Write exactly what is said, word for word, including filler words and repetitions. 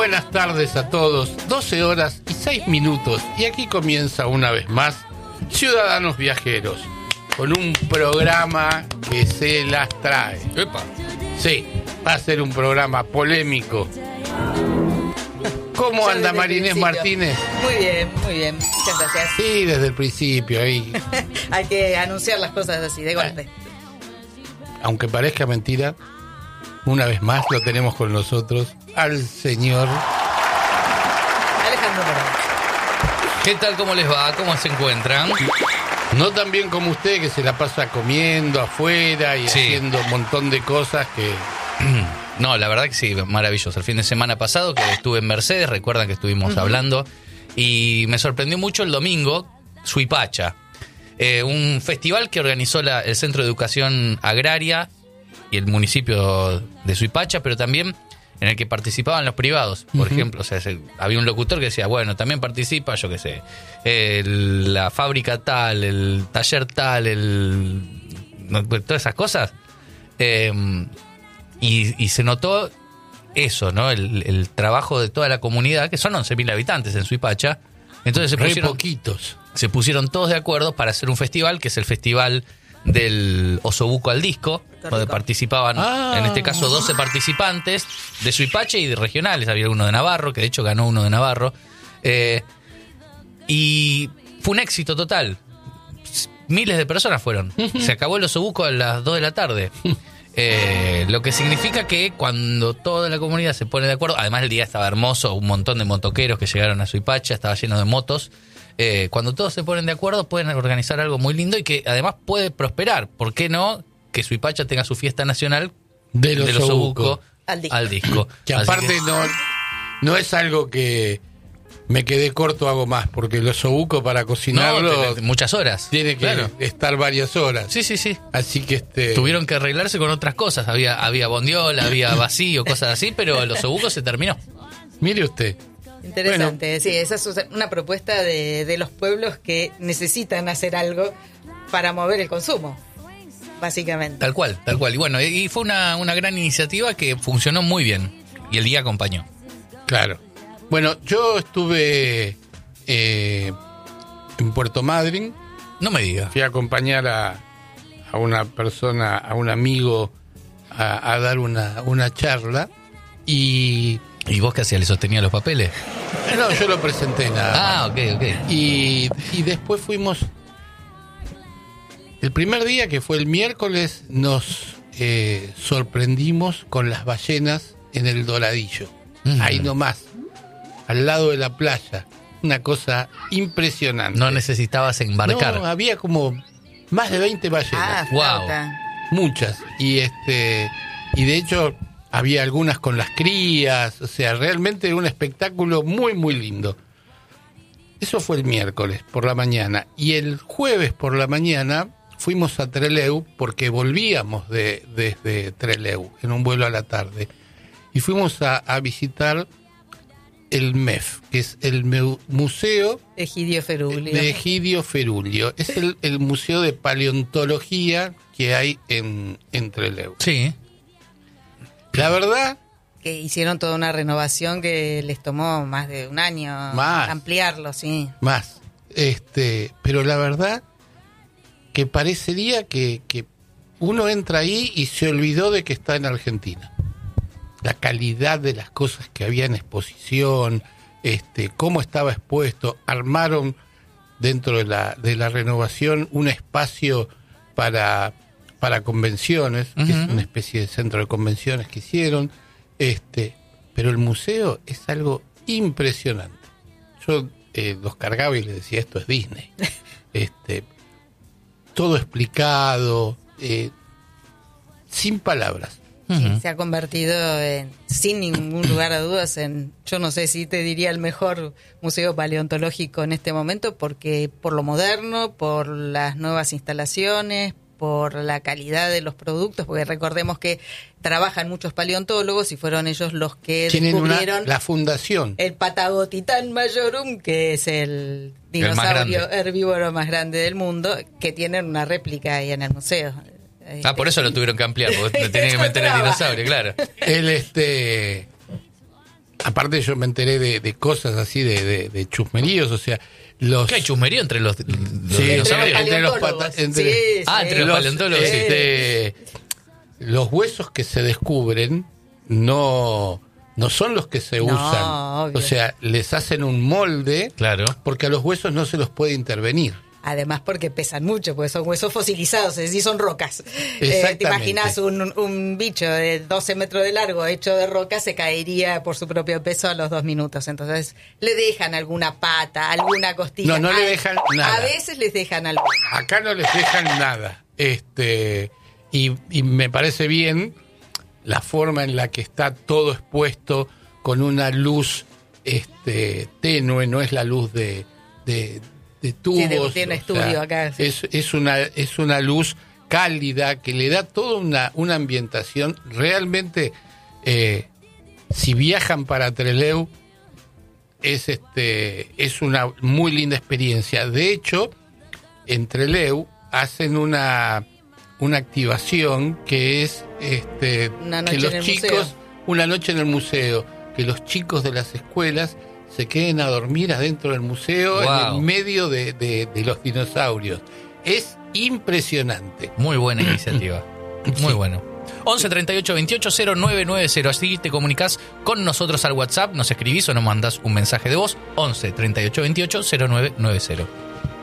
buenas tardes a todos. doce horas y seis minutos. Y aquí comienza una vez más Ciudadanos Viajeros, con un programa que se las trae. Epa. Sí, va a ser un programa polémico. ¿Cómo Ya anda desde Marinés el principio. Martínez? Muy bien, muy bien. Muchas gracias. Sí, desde el principio ahí. Hay que anunciar las cosas así, de golpe. Aunque parezca mentira, una vez más lo tenemos con nosotros al señor Alejandro Morón. ¿Qué tal? ¿Cómo les va? ¿Cómo se encuentran? No tan bien como usted, que se la pasa comiendo afuera y Sí. haciendo un montón de cosas que... No, la verdad que sí, maravilloso. El fin de semana pasado que estuve en Mercedes, recuerdan que estuvimos uh-huh. hablando, y me sorprendió mucho el domingo, Suipacha, eh, un festival que organizó la, el Centro de Educación Agraria y el municipio de Suipacha, pero también en el que participaban los privados. Por uh-huh. ejemplo, o sea, se, había un locutor que decía, bueno, también participa, yo qué sé, el, la fábrica tal, el taller tal, el, todas esas cosas. Eh, Y, y se notó eso, ¿no? El, el trabajo de toda la comunidad, que son once mil habitantes en Suipacha. Entonces se Re pusieron, poquitos. se pusieron todos de acuerdo para hacer un festival, que es el festival del Osobuco al Disco, donde participaban, ah. en este caso, doce participantes de Suipacha y de regionales. Había uno de Navarro, que de hecho ganó uno de Navarro. Eh, y fue un éxito total. Miles de personas fueron. Se acabó el Osobuco a las dos de la tarde. Eh, lo que significa que cuando toda la comunidad se pone de acuerdo, además el día estaba hermoso, un montón de motoqueros que llegaron a Suipacha, estaba lleno de motos, eh, cuando todos se ponen de acuerdo pueden organizar algo muy lindo y que además puede prosperar. ¿Por qué no que Suipacha tenga su fiesta nacional del del Osobuco al disco? Al disco. Que Así aparte que... no, no es algo que me quedé corto, hago más, porque el osobuco para cocinarlo no, te, te, muchas horas. Tiene que claro. estar varias horas. Sí, sí, sí. Así que este tuvieron que arreglarse con otras cosas. Había, había bondiola, había vacío, cosas así, pero el osobuco se terminó. Mire usted. Interesante, bueno. Sí, esa es una propuesta de, de los pueblos que necesitan hacer algo para mover el consumo, básicamente. Tal cual, tal cual. Y bueno, y fue una, una gran iniciativa que funcionó muy bien. Y el día acompañó. Claro. Bueno, yo estuve eh, en Puerto Madryn. No me diga. Fui a acompañar a, a una persona, a un amigo, a, a dar una, una charla. Y... ¿Y vos qué hacías? ¿Le sostenía los papeles? No, yo lo presenté nada más. Ah, ok, ok. Y, y después fuimos... El primer día, que fue el miércoles, nos eh, sorprendimos con las ballenas en el Doradillo. Uh-huh. Ahí nomás. Al lado de la playa, una cosa impresionante. No necesitabas embarcar. No, había como más de veinte ballenas. Ah, wow. Muchas. Y este y de hecho había algunas con las crías, o sea, realmente era un espectáculo muy muy lindo. Eso fue el miércoles por la mañana, y el jueves por la mañana fuimos a Trelew porque volvíamos de desde Trelew en un vuelo a la tarde. Y fuimos a, a visitar el M E F, que es el meu, Museo Egidio Ferulio. de Egidio Ferulio. Es el, el museo de paleontología que hay en, en Trelew. Sí. La verdad... Que hicieron toda una renovación que les tomó más de un año más, ampliarlo, sí. Más. Este, pero la verdad que parecería que, que uno entra ahí y se olvidó de que está en Argentina. La calidad de las cosas que había en exposición, este, cómo estaba expuesto. Armaron dentro de la de la renovación un espacio para para convenciones, uh-huh. que es una especie de centro de convenciones que hicieron, este, pero el museo es algo impresionante. Yo eh, los cargaba y les decía, esto es Disney. este, todo explicado, eh, sin palabras. Sí, se ha convertido en, sin ningún lugar a dudas, en, yo no sé si te diría el mejor museo paleontológico en este momento, porque por lo moderno, por las nuevas instalaciones, por la calidad de los productos, porque recordemos que trabajan muchos paleontólogos y fueron ellos los que tienen descubrieron una, la fundación, el Patagotitan majorum, que es el dinosaurio herbívoro más grande del mundo, que tienen una réplica ahí en el museo. Ah, por eso lo tuvieron que ampliar, porque tenían que meter el dinosaurio, claro. El este aparte yo me enteré de, de cosas así, de, de, de chusmeríos, o sea, los... ¿Qué hay chusmerío entre los, los Sí, dinosaurios? entre los paleontólogos. pata- entre- Sí, Ah, sí. entre los paleontólogos, sí. este, los huesos que se descubren no, no son los que se No, usan. obvio. O sea, les hacen un molde Claro. porque a los huesos no se los puede intervenir. Además porque pesan mucho, porque son huesos fosilizados, es decir, son rocas. Eh, ¿Te Exactamente. imaginas un, un bicho de doce metros de largo hecho de roca? Se caería por su propio peso a los dos minutos. Entonces le dejan alguna pata, alguna costilla. No, no le A- dejan nada. A veces les dejan alguna. Acá no les dejan nada. Este, y, y me parece bien la forma en la que está todo expuesto con una luz este, tenue, no es la luz de, de, de tubos. Tiene- tiene o estudio sea, acá, sí. Es, es, una, es una luz cálida que le da toda una, una ambientación. Realmente, eh, si viajan para Trelew, es, este, es una muy linda experiencia. De hecho, en Trelew hacen una, una activación que es este, Una noche que los en el chicos, museo. una noche en el museo, que los chicos de las escuelas se queden a dormir adentro del museo, Wow. en el medio de, de- de los dinosaurios. Es impresionante. Muy buena iniciativa. Muy Sí. bueno. once treinta y ocho veintiocho cero nueve nueve cero. Así te comunicás con nosotros al WhatsApp, nos escribís o nos mandás un mensaje de voz. once treinta y ocho veintiocho cero nueve nueve cero.